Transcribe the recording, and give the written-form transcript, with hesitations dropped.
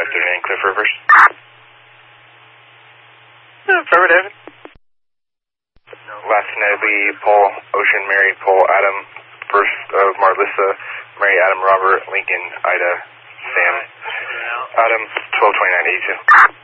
539 Cliff Rivers. Affirmative. Last Nedley, Paul, Ocean, Mary, Paul, Adam, first of Marlissa, Mary, Adam, Robert, Lincoln, Ida, Sam. Adam, 122982.